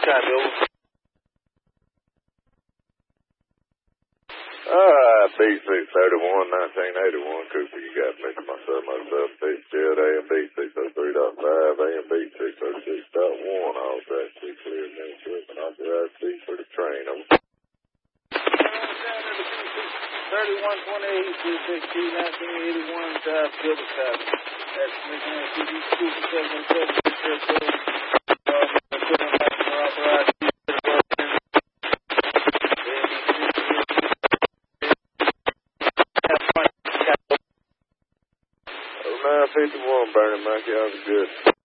copy, over. B631, 1981, Cooper, you got me to myself, Fitzgerald, AMB 603.5, AMB 606.1, all traffic clear, no equipment authorized to for the train, over. 3128, 1981, Drive, Gilbert, copy. That's Smithland, TV, Cooper, 717, equipment authorized to Oh, 951, Bernie, Mikey, all good.